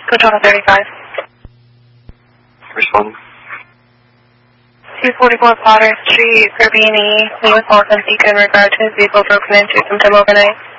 Coachella 35. Responding. 244 Potter Street, Garbini, Lewis Wilson, Beacon, in regard to his vehicle broken into sometime overnight.